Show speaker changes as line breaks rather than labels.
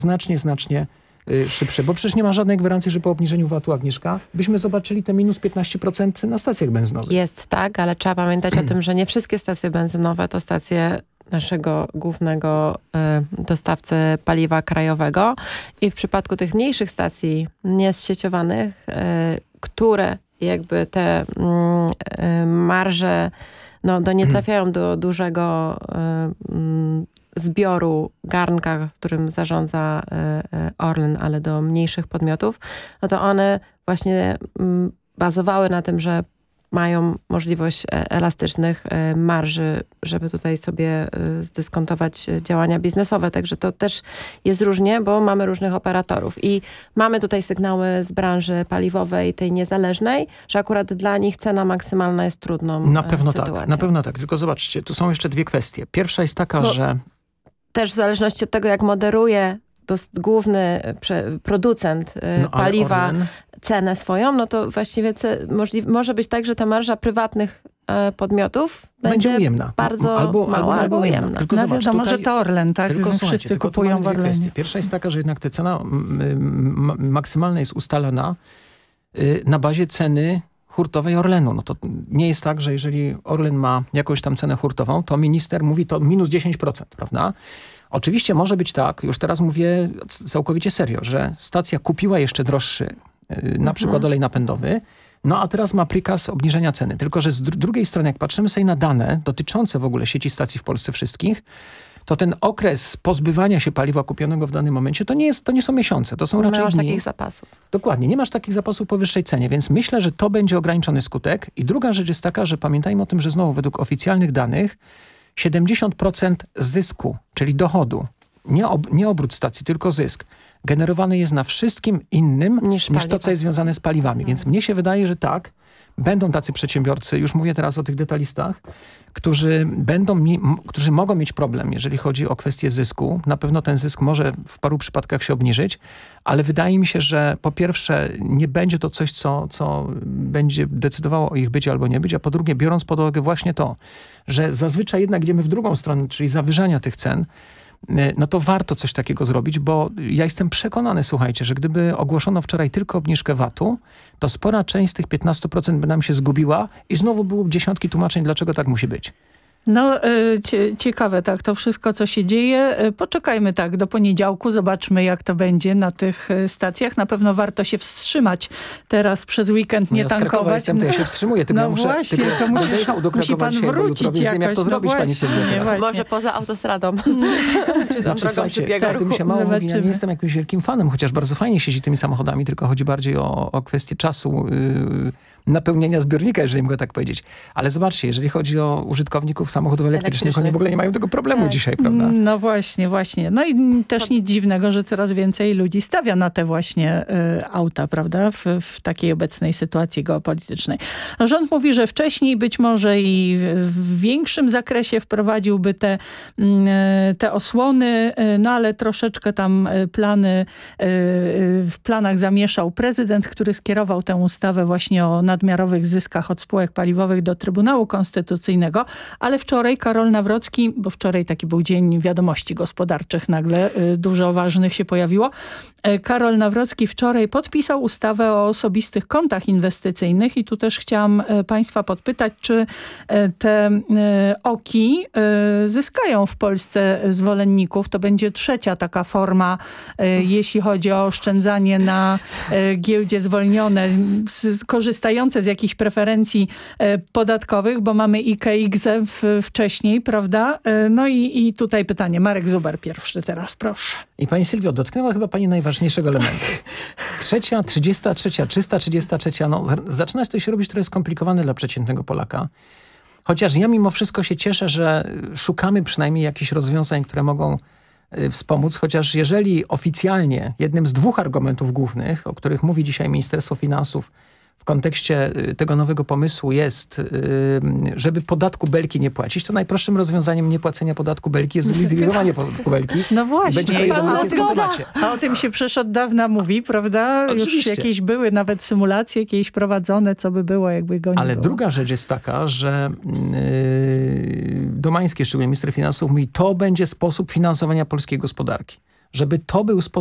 znacznie szybsze, bo przecież nie ma żadnej gwarancji, że po obniżeniu VAT-u, Agnieszka, byśmy zobaczyli te minus 15% na stacjach benzynowych.
Jest tak, ale trzeba pamiętać o tym, że nie wszystkie stacje benzynowe to stacje naszego głównego dostawcy paliwa krajowego i w przypadku tych mniejszych stacji niezsieciowanych, które jakby te marże nie trafiają do dużego zbioru garnka, którym zarządza Orlen, ale do mniejszych podmiotów, no to one właśnie bazowały na tym, że mają możliwość elastycznych marży, żeby tutaj sobie zdyskontować działania biznesowe. Także to też jest różnie, bo mamy różnych operatorów. I mamy tutaj sygnały z branży paliwowej, tej niezależnej, że akurat dla nich cena maksymalna jest trudną sytuacją.
Na pewno tak. Tylko zobaczcie, tu są jeszcze dwie kwestie. Pierwsza jest taka, że...
Też w zależności od tego, jak moderuje główny producent paliwa
Orlen
cenę swoją, no to właściwie może być tak, że ta marża prywatnych podmiotów będzie
ujemna.
Bardzo mała albo ujemna.
Tylko zobacz, wiadomo, że to Orlen, tak?
Tylko
wszyscy kupują w Orlenie.
Pierwsza jest taka, że jednak ta cena maksymalna jest ustalana na bazie ceny hurtowej Orlenu. No to nie jest tak, że jeżeli Orlen ma jakąś tam cenę hurtową, to minister mówi to minus 10%, prawda? Oczywiście może być tak, już teraz mówię całkowicie serio, że stacja kupiła jeszcze droższy, na przykład olej napędowy, a teraz ma prikaz obniżenia ceny. Tylko że z drugiej strony, jak patrzymy sobie na dane dotyczące w ogóle sieci stacji w Polsce wszystkich, to ten okres pozbywania się paliwa kupionego w danym momencie, to nie są miesiące, to są raczej dni.
Nie masz takich zapasów.
Dokładnie, nie masz takich zapasów po wyższej cenie, więc myślę, że to będzie ograniczony skutek. I druga rzecz jest taka, że pamiętajmy o tym, że znowu według oficjalnych danych 70% zysku, czyli dochodu, nie obrót stacji, tylko zysk, generowany jest na wszystkim innym niż to, co jest związane z paliwami. Więc mnie się wydaje, że tak, będą tacy przedsiębiorcy, już mówię teraz o tych detalistach, którzy mogą mieć problem, jeżeli chodzi o kwestię zysku. Na pewno ten zysk może w paru przypadkach się obniżyć, ale wydaje mi się, że po pierwsze nie będzie to coś, co będzie decydowało o ich bycie albo nie być, a po drugie, biorąc pod uwagę właśnie to, że zazwyczaj jednak idziemy w drugą stronę, czyli zawyżania tych cen, no to warto coś takiego zrobić, bo ja jestem przekonany, słuchajcie, że gdyby ogłoszono wczoraj tylko obniżkę VAT-u, to spora część z tych 15% by nam się zgubiła i znowu były dziesiątki tłumaczeń, dlaczego tak musi być.
No ciekawe tak, to wszystko co się dzieje. Poczekajmy tak do poniedziałku, zobaczmy jak to będzie na tych stacjach. Na pewno warto się wstrzymać teraz przez weekend, nie tankować.
Jestem, to ja się wstrzymuję, tylko
musi pan wrócić
jakoś. Jak to zrobić, pani Sylwia?
Może poza autostradą.
Słuchajcie, o tym się mało mówi. Ja nie jestem jakimś wielkim fanem, chociaż bardzo fajnie się jeździ tymi samochodami, tylko chodzi bardziej o kwestię czasu napełnienia zbiornika, jeżeli mogę tak powiedzieć. Ale zobaczcie, jeżeli chodzi o użytkowników samochodów elektrycznych, oni w ogóle nie mają tego problemu dzisiaj, prawda?
No właśnie. No i też nic dziwnego, że coraz więcej ludzi stawia na te właśnie auta, prawda? W takiej obecnej sytuacji geopolitycznej. Rząd mówi, że wcześniej być może i w większym zakresie wprowadziłby te osłony, no ale troszeczkę tam w planach zamieszał prezydent, który skierował tę ustawę właśnie o nadmiarowych zyskach od spółek paliwowych do Trybunału Konstytucyjnego, ale wczoraj Karol Nawrocki, bo wczoraj taki był dzień wiadomości gospodarczych, nagle dużo ważnych się pojawiło. Karol Nawrocki wczoraj podpisał ustawę o osobistych kontach inwestycyjnych i tu też chciałam państwa podpytać, czy te OKI zyskają w Polsce zwolenników. To będzie trzecia taka forma, jeśli chodzi o oszczędzanie na giełdzie zwolnione, korzystające z jakichś preferencji podatkowych, bo mamy IKX wcześniej, prawda? No i tutaj pytanie. Marek Zuber pierwszy teraz, proszę.
I pani Sylwio, dotknęła chyba pani najważniejszego elementu. 333, no zaczyna to się robić trochę skomplikowane dla przeciętnego Polaka. Chociaż ja mimo wszystko się cieszę, że szukamy przynajmniej jakichś rozwiązań, które mogą wspomóc, chociaż jeżeli oficjalnie jednym z dwóch argumentów głównych, o których mówi dzisiaj Ministerstwo Finansów w kontekście tego nowego pomysłu jest, żeby podatku belki nie płacić, to najprostszym rozwiązaniem niepłacenia podatku belki jest zlikwidowanie podatku belki.
No właśnie.
Będzie
a o tym się przecież od dawna mówi, prawda?
Oczywiście.
Już jakieś były nawet symulacje jakieś prowadzone, co by było, jakby go nie
Ale
było.
druga rzecz jest taka, że Domański, szczególnie minister finansów, mówi, to będzie sposób finansowania polskiej gospodarki. żeby to był sposób